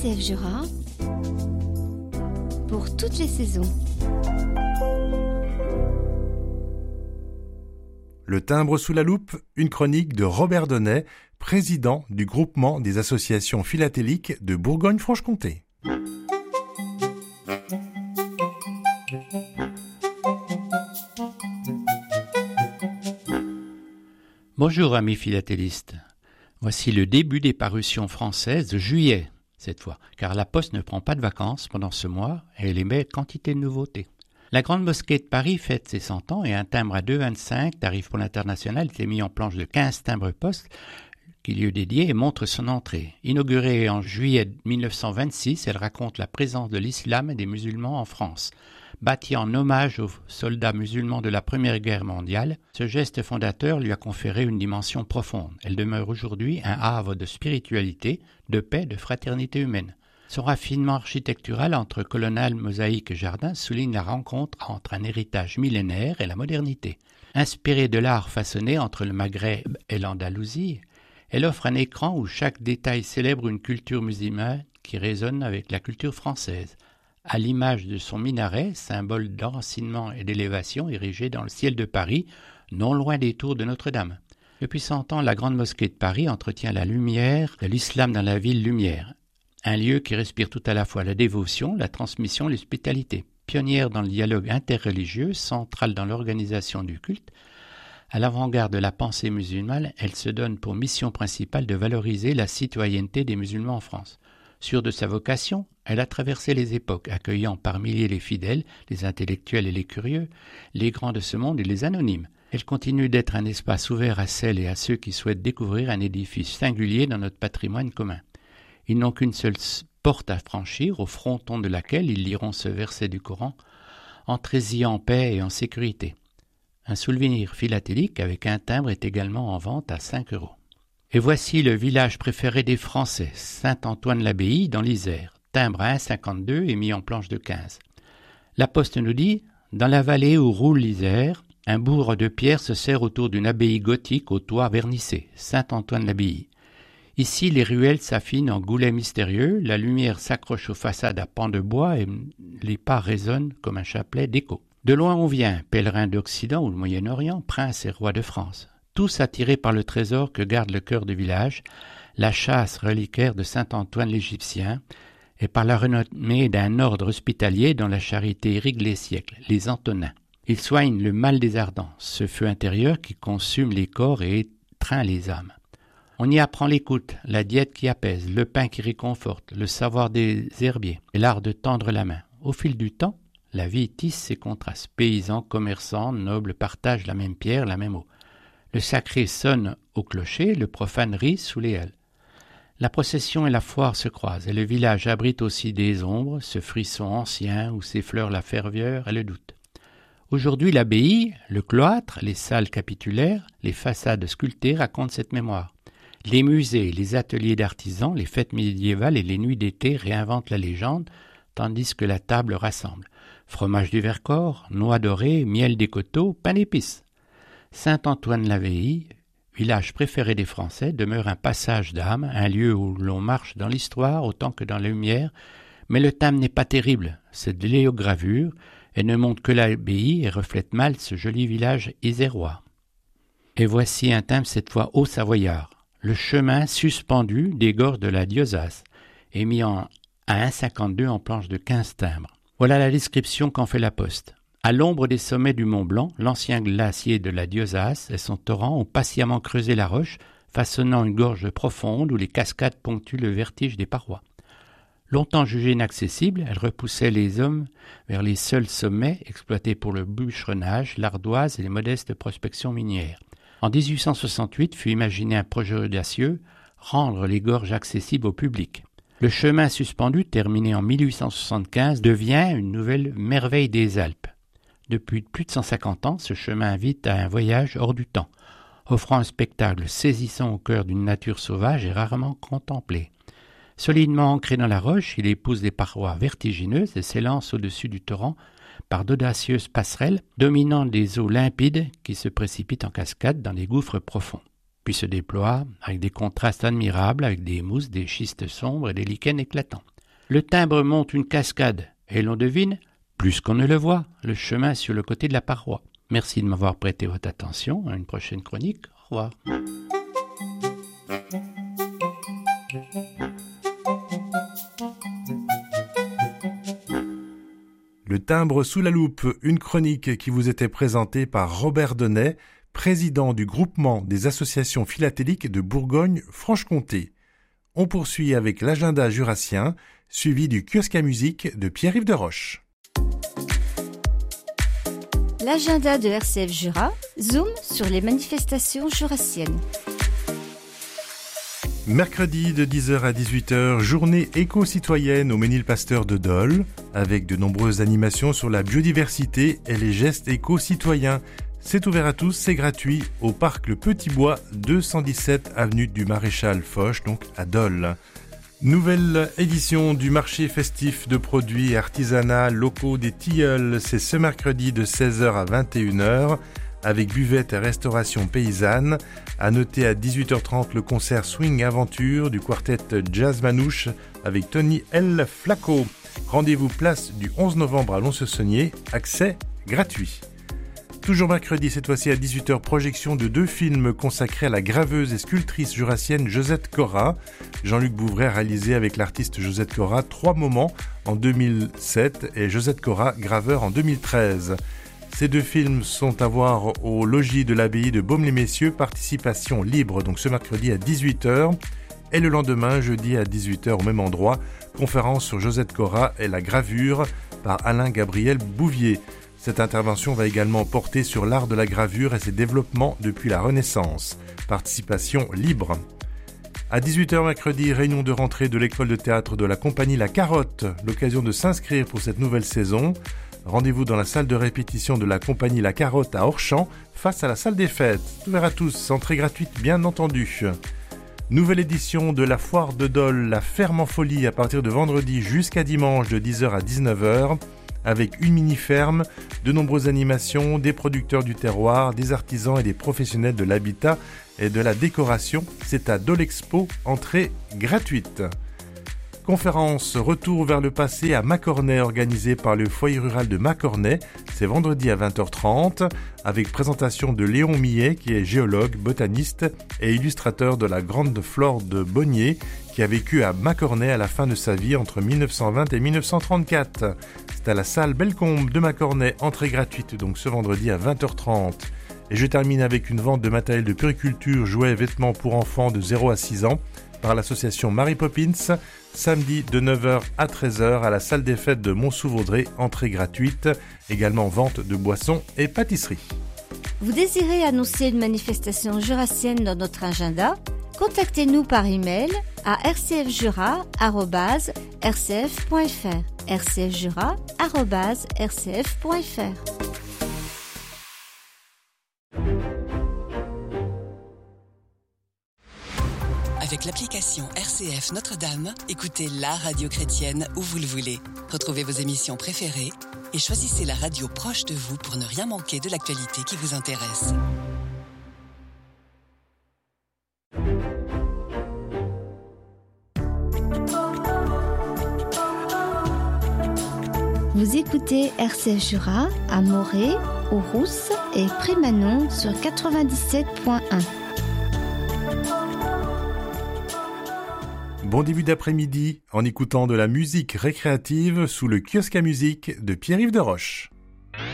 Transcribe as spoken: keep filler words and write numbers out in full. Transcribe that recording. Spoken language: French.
C F Jura pour toutes les saisons. Le timbre sous la loupe, une chronique de Robert Donnet, président du groupement des associations philatéliques de Bourgogne-Franche-Comté. Bonjour amis philatélistes, voici le début des parutions françaises de juillet, cette fois, car la Poste ne prend pas de vacances pendant ce mois et elle émet quantité de nouveautés. La Grande Mosquée de Paris fête ses cent ans et un timbre à deux virgule vingt-cinq, tarif pour l'international, était mis en planche de quinze timbres poste qui lui est dédié et montre son entrée. Inaugurée en juillet mille neuf cent vingt-six, elle raconte la présence de l'islam et des musulmans en France. Bâtie en hommage aux soldats musulmans de la Première Guerre mondiale, ce geste fondateur lui a conféré une dimension profonde. Elle demeure aujourd'hui un havre de spiritualité, de paix, de fraternité humaine. Son raffinement architectural entre colonnades, mosaïques et jardins souligne la rencontre entre un héritage millénaire et la modernité. Inspirée de l'art façonné entre le Maghreb et l'Andalousie, elle offre un écran où chaque détail célèbre une culture musulmane qui résonne avec la culture française. À l'image de son minaret, symbole d'enracinement et d'élévation érigé dans le ciel de Paris, non loin des tours de Notre-Dame. Depuis cent ans, la Grande Mosquée de Paris entretient la lumière de l'islam dans la ville lumière. Un lieu qui respire tout à la fois la dévotion, la transmission et l'hospitalité. Pionnière dans le dialogue interreligieux, centrale dans l'organisation du culte, à l'avant-garde de la pensée musulmane, elle se donne pour mission principale de valoriser la citoyenneté des musulmans en France. Sûre de sa vocation, elle a traversé les époques, accueillant par milliers les fidèles, les intellectuels et les curieux, les grands de ce monde et les anonymes. Elle continue d'être un espace ouvert à celles et à ceux qui souhaitent découvrir un édifice singulier dans notre patrimoine commun. Ils n'ont qu'une seule porte à franchir, au fronton de laquelle ils liront ce verset du Coran « Entrez-y en paix et en sécurité ». Un souvenir philatélique avec un timbre est également en vente à cinq euros. Et voici le village préféré des Français, Saint-Antoine-l'Abbaye dans l'Isère. Timbre à un virgule cinquante-deux et mis en planche de quinze. La Poste nous dit « Dans la vallée où roule l'Isère, un bourg de pierre se serre autour d'une abbaye gothique au toit vernissé, Saint-Antoine-l'Abbaye. Ici, les ruelles s'affinent en goulets mystérieux, la lumière s'accroche aux façades à pans de bois et les pas résonnent comme un chapelet d'écho. De loin on vient, pèlerins d'Occident ou du Moyen-Orient, princes et rois de France. Tous attirés par le trésor que garde le cœur du village, la châsse reliquaire de Saint-Antoine l'Égyptien, et par la renommée d'un ordre hospitalier dont la charité irrigue les siècles, les Antonins. Ils soignent le mal des ardents, ce feu intérieur qui consume les corps et étreint les âmes. On y apprend l'écoute, la diète qui apaise, le pain qui réconforte, le savoir des herbiers et l'art de tendre la main. Au fil du temps, la vie tisse ses contrastes. Paysans, commerçants, nobles partagent la même pierre, la même eau. Le sacré sonne au clocher, le profane rit sous les halles. La procession et la foire se croisent, et le village abrite aussi des ombres, ce frisson ancien où s'effleure la ferveur et le doute. Aujourd'hui, l'abbaye, le cloître, les salles capitulaires, les façades sculptées racontent cette mémoire. Les musées, les ateliers d'artisans, les fêtes médiévales et les nuits d'été réinventent la légende, tandis que la table rassemble. Fromage du Vercors, noix dorées, miel des coteaux, pain d'épices. Saint-Antoine-l'Abbaye, village préféré des Français, demeure un passage d'âme, un lieu où l'on marche dans l'histoire autant que dans la lumière, mais le timbre n'est pas terrible, c'est de l'héogravure, et ne montre que l'abbaye et reflète mal ce joli village isérois. Et voici un timbre cette fois haut savoyard. Le chemin suspendu des gorges de la Diosas est mis en, à un virgule cinquante-deux en planche de quinze timbres. Voilà la description qu'en fait la Poste. À l'ombre des sommets du Mont Blanc, l'ancien glacier de la Diosas et son torrent ont patiemment creusé la roche, façonnant une gorge profonde où les cascades ponctuent le vertige des parois. Longtemps jugée inaccessible, elle repoussait les hommes vers les seuls sommets exploités pour le bûcheronnage, l'ardoise et les modestes prospections minières. En dix-huit cent soixante-huit fut imaginé un projet audacieux, rendre les gorges accessibles au public. Le chemin suspendu, terminé en mille huit cent soixante-quinze, devient une nouvelle merveille des Alpes. Depuis plus de cent cinquante ans, ce chemin invite à un voyage hors du temps, offrant un spectacle saisissant au cœur d'une nature sauvage et rarement contemplée. Solidement ancré dans la roche, il épouse des parois vertigineuses et s'élance au-dessus du torrent par d'audacieuses passerelles, dominant des eaux limpides qui se précipitent en cascade dans des gouffres profonds. puis se déploie avec des contrastes admirables avec des mousses, des schistes sombres et des lichens éclatants. Le timbre monte une cascade et l'on devine, plus qu'on ne le voit, le chemin sur le côté de la paroi. Merci de m'avoir prêté votre attention. À une prochaine chronique. Au revoir. Le timbre sous la loupe, une chronique qui vous était présentée par Robert Donnet, président du groupement des associations philatéliques de Bourgogne-Franche-Comté. On poursuit avec l'agenda jurassien, suivi du kiosque à musique de Pierre-Yves Deroche. L'agenda de R C F Jura zoom sur les manifestations jurassiennes. Mercredi de dix heures à dix-huit heures, journée éco-citoyenne au Ménilpasteur de Dole, avec de nombreuses animations sur la biodiversité et les gestes éco-citoyens. C'est ouvert à tous, c'est gratuit, au parc Le Petit Bois, deux cent dix-sept avenue du Maréchal Foch, donc à Dole. Nouvelle édition du marché festif de produits artisanaux locaux des Tilleuls, c'est ce mercredi de seize heures à vingt et une heures, avec buvette et restauration paysanne. À noter à dix-huit heures trente le concert Swing Aventure du quartet Jazz Manouche avec Tony L. Flacco. Rendez-vous place du onze novembre à Lons-le-Saunier, accès gratuit. Toujours mercredi, cette fois-ci à dix-huit heures, projection de deux films consacrés à la graveuse et sculptrice jurassienne Josette Cora. Jean-Luc Bouvray a réalisé avec l'artiste Josette Cora Trois moments en deux mille sept et Josette Cora Graveur en deux mille treize. Ces deux films sont à voir au logis de l'abbaye de Baume-les-Messieurs, participation libre, donc ce mercredi à dix-huit heures. Et le lendemain, jeudi à dix-huit heures au même endroit, conférence sur Josette Cora et la gravure par Alain-Gabriel Bouvier. Cette intervention va également porter sur l'art de la gravure et ses développements depuis la Renaissance. Participation libre. À dix-huit heures mercredi, réunion de rentrée de l'école de théâtre de la compagnie La Carotte, l'occasion de s'inscrire pour cette nouvelle saison. Rendez-vous dans la salle de répétition de la compagnie La Carotte à Orchamps, face à la salle des fêtes. Ouvert à tous, entrée gratuite bien entendu. Nouvelle édition de la foire de Dole, la ferme en folie à partir de vendredi jusqu'à dimanche de dix heures à dix-neuf heures. Avec une mini-ferme, de nombreuses animations, des producteurs du terroir, des artisans et des professionnels de l'habitat et de la décoration. C'est à Dole Expo, entrée gratuite. Conférence Retour vers le passé à Mâconnais organisée par le foyer rural de Mâconnais. C'est vendredi à vingt heures trente avec présentation de Léon Millet qui est géologue, botaniste et illustrateur de la grande flore de Bonnier qui a vécu à Mâconnais à la fin de sa vie entre mille neuf cent vingt et mille neuf cent trente-quatre. C'est à la salle Bellecombe de Mâconnais, entrée gratuite donc ce vendredi à vingt heures trente. Et je termine avec une vente de matériel de puriculture, jouets et vêtements pour enfants de zéro à six ans par l'association Mary Poppins, samedi de neuf heures à treize heures à la salle des fêtes de Montsou-Vaudrey, entrée gratuite, également vente de boissons et pâtisseries. Vous désirez annoncer une manifestation jurassienne dans notre agenda? Contactez-nous par email à r c f jura arobase r c f point f r r c f jura arobase r c f point f r. Avec l'application R C F Notre-Dame, écoutez la radio chrétienne où vous le voulez. Retrouvez vos émissions préférées et choisissez la radio proche de vous pour ne rien manquer de l'actualité qui vous intéresse. Vous écoutez R C F Jura à Morée, aux Rousses et Prémanon sur quatre-vingt-dix-sept point un. Bon début d'après-midi en écoutant de la musique récréative sous le kiosque à musique de Pierre-Yves Deroche.